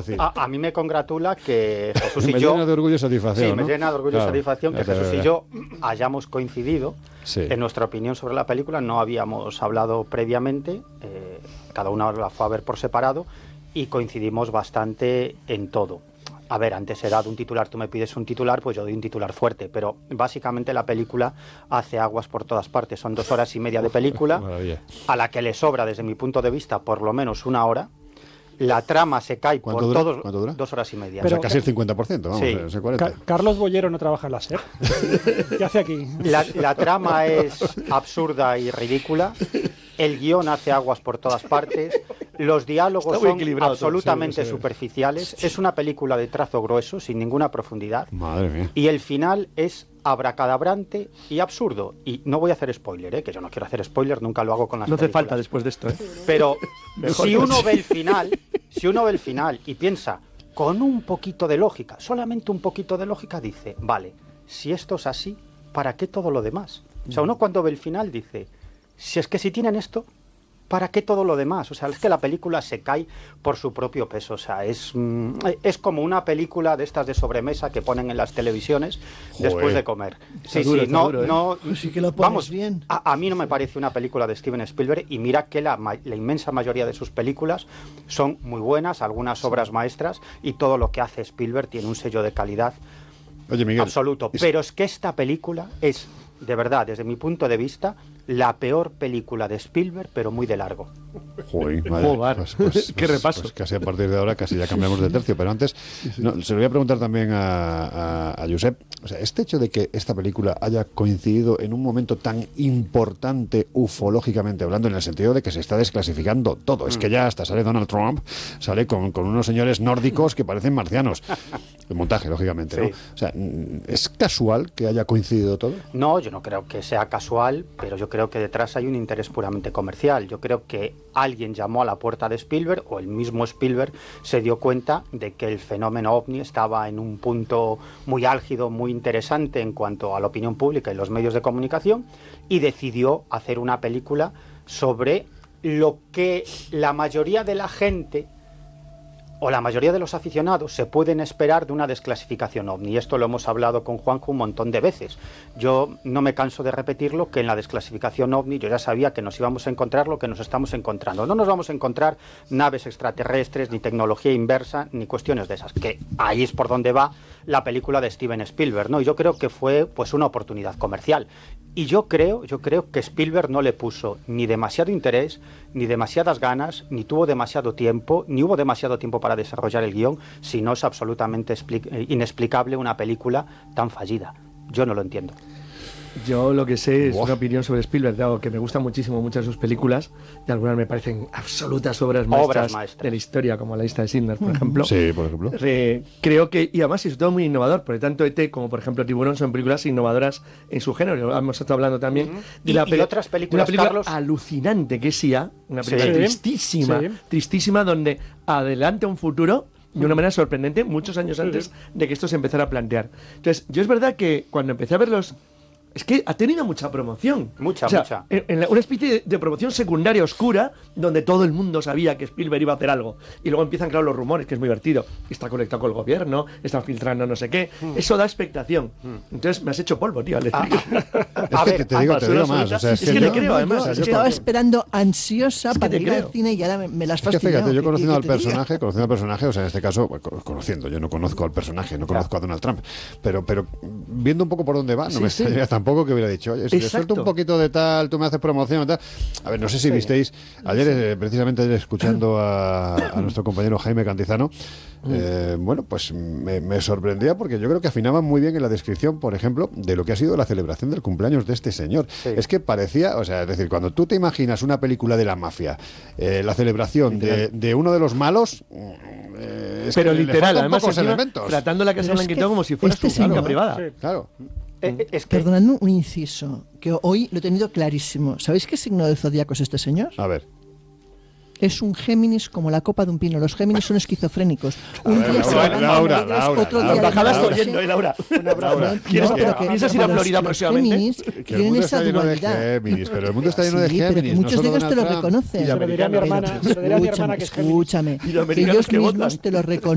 decir. A mí me congratula que Jesús y me yo... llena de orgullo y satisfacción, Sí, me ¿no? llena de orgullo y satisfacción que Jesús y yo hayamos coincidido en nuestra opinión sobre la película. No habíamos hablado previamente, cada uno la fue a ver por separado y coincidimos bastante en todo. A ver, antes era de un titular, tú me pides un titular, pues yo doy un titular fuerte, pero básicamente la película hace aguas por todas partes. Son 2 horas y media de película, a la que le sobra, desde mi punto de vista, por lo menos 1 hora. La trama se cae por todos... ¿Cuánto dura? 2 horas y media. Pero, o sea, casi el 50%, vamos, sí. ese 40%. Carlos Bollero no trabaja en la SER. ¿Qué hace aquí? La trama es absurda y ridícula. El guión hace aguas por todas partes. Los diálogos son absolutamente superficiales. Es una película de trazo grueso, sin ninguna profundidad. Madre mía. Y el final es abracadabrante y absurdo. Y no voy a hacer spoiler, que yo no quiero hacer spoiler, nunca lo hago con las películas. No hace falta después de esto, Pero si uno ve el final y piensa con un poquito de lógica, solamente un poquito de lógica, dice, vale, si esto es así, ¿para qué todo lo demás? O sea, uno cuando ve el final dice, si es que si tienen esto, ¿para qué todo lo demás? O sea, es que la película se cae por su propio peso. O sea, es como una película de estas de sobremesa que ponen en las televisiones después de comer. Sí, sí que lo pones vamos, bien. A mí no me parece una película de Steven Spielberg, y mira que la inmensa mayoría de sus películas son muy buenas, algunas obras maestras, y todo lo que hace Spielberg tiene un sello de calidad absoluto. Pero es que esta película es, de verdad, desde mi punto de vista, la peor película de Spielberg, pero muy de largo. Joder, madre. Qué repaso. Pues casi a partir de ahora casi ya cambiamos de tercio, pero antes se lo voy a preguntar también a Josep. O sea, este hecho de que esta película haya coincidido en un momento tan importante ufológicamente hablando, en el sentido de que se está desclasificando todo. Es que ya hasta sale Donald Trump, sale con unos señores nórdicos que parecen marcianos. El montaje, lógicamente, ¿no? O sea, ¿es casual que haya coincidido todo? No, yo no creo que sea casual, pero yo creo que detrás hay un interés puramente comercial. Yo creo que alguien llamó a la puerta de Spielberg, o el mismo Spielberg se dio cuenta de que el fenómeno OVNI estaba en un punto muy álgido, muy interesante en cuanto a la opinión pública y los medios de comunicación, y decidió hacer una película sobre lo que la mayoría de la gente o la mayoría de los aficionados se pueden esperar de una desclasificación OVNI. Y esto lo hemos hablado con Juanjo un montón de veces. Yo no me canso de repetirlo, que en la desclasificación OVNI yo ya sabía que nos íbamos a encontrar lo que nos estamos encontrando. No nos vamos a encontrar naves extraterrestres, ni tecnología inversa, ni cuestiones de esas, que ahí es por donde va la película de Steven Spielberg, ¿no? Y yo creo que fue pues una oportunidad comercial. Y yo creo que Spielberg no le puso ni demasiado interés, ni demasiadas ganas, ni tuvo demasiado tiempo, ni hubo demasiado tiempo para desarrollar el guión, si no es absolutamente inexplicable una película tan fallida. Yo no lo entiendo. Yo lo que sé es una opinión sobre Spielberg, dado que me gustan muchísimo muchas de sus películas, y algunas me parecen absolutas obras maestras de la historia, como La lista de Schindler, por ejemplo. Sí, por ejemplo. Creo que, y además es todo muy innovador, porque tanto E.T. como por ejemplo Tiburón son películas innovadoras en su género. Hemos estado hablando también de y otras películas, una película Carlos, alucinante que es IA, una película tristísima, donde adelanta un futuro de una manera sorprendente muchos años antes de que esto se empezara a plantear. Entonces, yo es verdad que cuando empecé a verlos, es que ha tenido mucha promoción. Mucha. Una especie de promoción secundaria oscura, donde todo el mundo sabía que Spielberg iba a hacer algo. Y luego empiezan, claro, los rumores, que es muy divertido. Está conectado con el gobierno, está filtrando no sé qué. Eso da expectación. Entonces me has hecho polvo, tío, al decir que te digo más. O sea, es que le creo, además. Yo estaba esperando ansiosa para ir al cine y ahora me las fastidiado. Fíjate, yo conociendo al personaje, o sea, en este caso, conociendo, yo no conozco al personaje, no conozco a Donald Trump, pero viendo un poco por dónde va, no me extrañaría tampoco que hubiera dicho, oye, si le suelto un poquito de tal, tú me haces promoción y tal. A ver, no sé si visteis ayer, precisamente ayer, escuchando a nuestro compañero Jaime Cantizano, bueno, pues me sorprendía, porque yo creo que afinaban muy bien en la descripción, por ejemplo, de lo que ha sido la celebración del cumpleaños de este señor. Es que parecía, o sea, es decir, cuando tú te imaginas una película de la mafia, la celebración de uno de los malos, pero literal, además elementos, tratando la Casa Blanquita como si fuera su finca privada. Claro. Perdonadme un inciso, que hoy lo he tenido clarísimo. ¿Sabéis qué signo del zodiaco es este señor? A ver. Es un Géminis como la copa de un pino. Los Géminis son esquizofrénicos. Un día se Laura, levantan alegres, otro día Bajabas corriendo, Laura. ¿Piensas ir a Florida próximamente? Géminis tienen esa dualidad. Pero el mundo está lleno de Géminis. Pero muchos de ellos te lo reconocen. Se lo diré a mi hermana que es Géminis. Escúchame. Ellos mismos te lo reconocen.